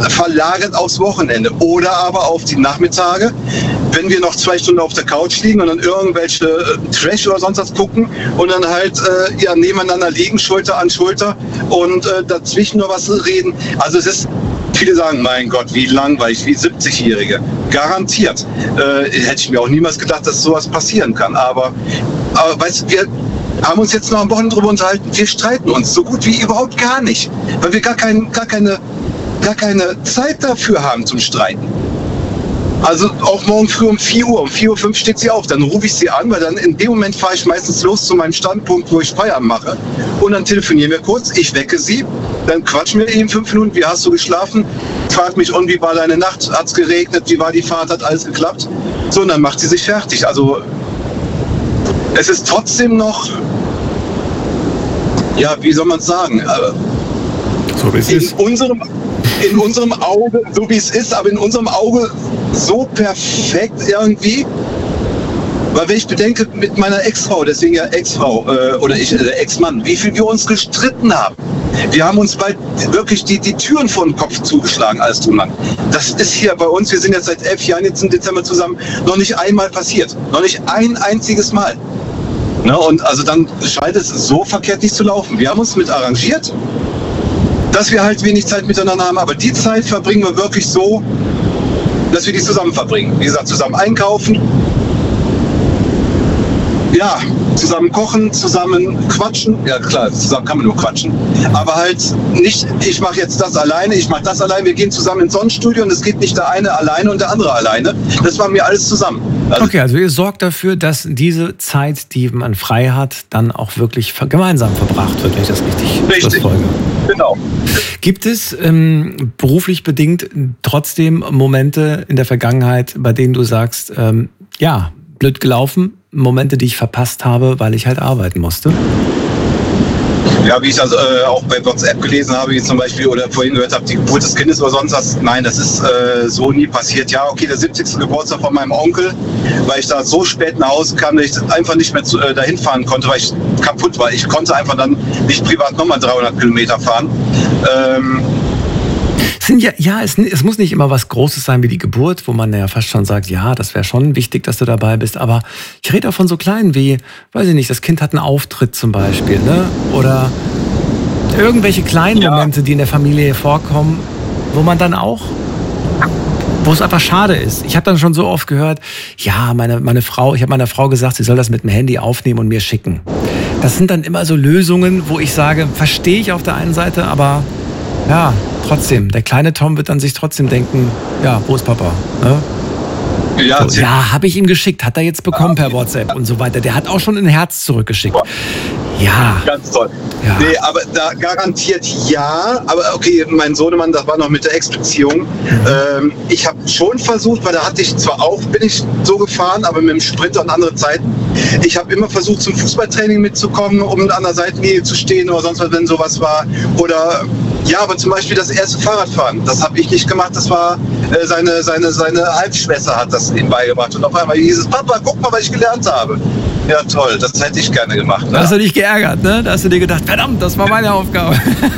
verlagert aufs Wochenende oder aber auf die Nachmittage, wenn wir noch 2 Stunden auf der Couch liegen und dann irgendwelche Trash oder sonst was gucken und dann halt nebeneinander liegen, Schulter an Schulter und dazwischen nur was reden. Also es ist, viele sagen, mein Gott, wie langweilig, wie 70-Jährige. Garantiert. Hätte ich mir auch niemals gedacht, dass sowas passieren kann. Aber weißt du, wir haben uns jetzt noch am Wochenende drüber unterhalten, wir streiten uns so gut wie überhaupt gar nicht, weil wir gar keine Zeit dafür haben zum Streiten. Also auch morgen früh um 4 Uhr, um 4:05 Uhr steht sie auf, dann rufe ich sie an, weil dann in dem Moment fahre ich meistens los zu meinem Standpunkt, wo ich Feierabend mache und dann telefonieren wir kurz, ich wecke sie, dann quatschen wir eben 5 Minuten, wie hast du geschlafen, fragt mich wie war deine Nacht, hat's geregnet, wie war die Fahrt, hat alles geklappt, so und dann macht sie sich fertig. Also es ist trotzdem noch, ja, wie soll man es sagen, so wie es ist. In unserem Auge, so wie es ist, aber in unserem Auge so perfekt irgendwie. Weil wenn ich bedenke, mit meiner Ex-Frau, deswegen ja Ex-Frau oder Ex-Mann, wie viel wir uns gestritten haben. Wir haben uns bald wirklich die Türen vor den Kopf zugeschlagen, alles drum lang. Das ist hier bei uns, wir sind jetzt seit 11 Jahren jetzt im Dezember zusammen, noch nicht einmal passiert. Noch nicht ein einziges Mal. Ne? Und also dann scheint es so verkehrt nicht zu laufen. Wir haben uns mit arrangiert, dass wir halt wenig Zeit miteinander haben, aber die Zeit verbringen wir wirklich so, dass wir die zusammen verbringen. Wie gesagt, zusammen einkaufen, ja, zusammen kochen, zusammen quatschen. Ja klar, zusammen kann man nur quatschen. Aber halt nicht, ich mache jetzt das alleine, ich mache das alleine. Wir gehen zusammen ins Sonnenstudio und es geht nicht der eine alleine und der andere alleine. Das machen wir alles zusammen. Okay, also ihr sorgt dafür, dass diese Zeit, die man frei hat, dann auch wirklich gemeinsam verbracht wird, wenn ich das richtig verfolge. Genau. Gibt es beruflich bedingt trotzdem Momente in der Vergangenheit, bei denen du sagst, ja, blöd gelaufen, Momente, die ich verpasst habe, weil ich halt arbeiten musste? Ja, wie ich das auch bei WhatsApp gelesen habe, wie zum Beispiel, oder vorhin gehört habe, die Geburt des Kindes oder sonst was. Nein, das ist so nie passiert. Ja, okay, der 70. Geburtstag von meinem Onkel, weil ich da so spät nach Hause kam, dass ich einfach nicht mehr dahin fahren konnte, weil ich kaputt war. Ich konnte einfach dann nicht privat nochmal 300 Kilometer fahren. Es muss nicht immer was Großes sein wie die Geburt, wo man ja fast schon sagt, ja, das wäre schon wichtig, dass du dabei bist. Aber ich rede auch von so kleinen wie, weiß ich nicht, das Kind hat einen Auftritt zum Beispiel, ne? Oder irgendwelche kleinen Momente, die in der Familie vorkommen, wo man dann auch, wo es einfach schade ist. Ich habe dann schon so oft gehört, ja, meine Frau, ich habe meiner Frau gesagt, sie soll das mit dem Handy aufnehmen und mir schicken. Das sind dann immer so Lösungen, wo ich sage, verstehe ich auf der einen Seite, aber ja, trotzdem, der kleine Tom wird dann sich trotzdem denken, ja, wo ist Papa? Ne? Ja, so, ja, habe ich ihm geschickt, hat er jetzt bekommen per WhatsApp und so weiter. Der hat auch schon ein Herz zurückgeschickt. Ja. Ganz toll. Ja. Nee, aber da garantiert ja. Aber okay, mein Sohnemann, das war noch mit der Ex-Beziehung. Ich habe schon versucht, weil da hatte ich zwar auch, bin ich so gefahren, aber mit dem Sprinter und andere Zeiten. Ich habe immer versucht, zum Fußballtraining mitzukommen, um an der Seitenlinie zu stehen oder sonst was, wenn sowas war. Oder ja, aber zum Beispiel das erste Fahrradfahren, das habe ich nicht gemacht. Das war seine Halbschwester hat das ihm beigebracht. Und auf einmal hieß es, Papa, guck mal, was ich gelernt habe. Ja, toll, das hätte ich gerne gemacht. Ne? Da hast du dich geärgert, ne? Da hast du dir gedacht, verdammt, das war meine Aufgabe.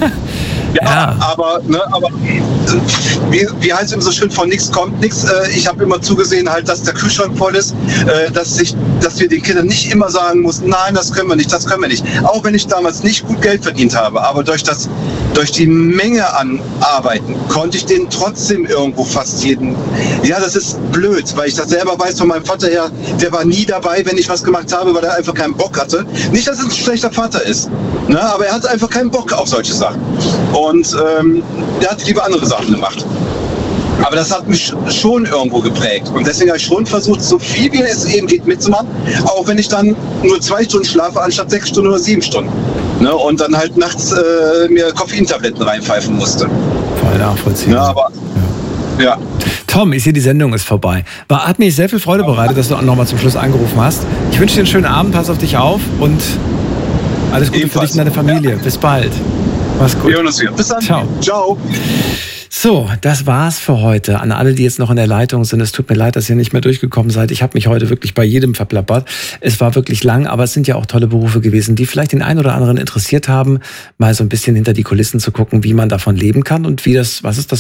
Ja, aber wie heißt es immer so schön, von nichts kommt nichts. Ich habe immer zugesehen, halt, dass der Kühlschrank voll ist, dass wir den Kindern nicht immer sagen mussten, nein, das können wir nicht, das können wir nicht. Auch wenn ich damals nicht gut Geld verdient habe, aber durch die Menge an Arbeiten konnte ich denen trotzdem irgendwo fast jeden. Ja, das ist blöd, weil ich das selber weiß von meinem Vater her, der war nie dabei, wenn ich was gemacht habe, weil er einfach keinen Bock hatte. Nicht, dass es ein schlechter Vater ist, ne, aber er hatte einfach keinen Bock auf solche Sachen. Und der hat lieber andere Sachen gemacht. Aber das hat mich schon irgendwo geprägt. Und deswegen habe ich schon versucht, so viel wie es eben geht mitzumachen. Auch wenn ich dann nur 2 Stunden schlafe, anstatt 6 Stunden oder 7 Stunden. Ne? Und dann halt nachts mir Koffeintabletten reinpfeifen musste. Voll nachvollziehbar. Ja, aber ja. Tom, ich sehe, die Sendung ist vorbei. Hat mir sehr viel Freude bereitet, dass du auch nochmal zum Schluss angerufen hast. Ich wünsche dir einen schönen Abend, pass auf dich auf und alles Gute für dich und deine Familie. Bis bald. Mach's gut. Wir hören uns wieder. Bis dann. Ciao. Ciao. So, das war's für heute. An alle, die jetzt noch in der Leitung sind, es tut mir leid, dass ihr nicht mehr durchgekommen seid. Ich habe mich heute wirklich bei jedem verplappert. Es war wirklich lang, aber es sind ja auch tolle Berufe gewesen, die vielleicht den einen oder anderen interessiert haben, mal so ein bisschen hinter die Kulissen zu gucken, wie man davon leben kann und was ist das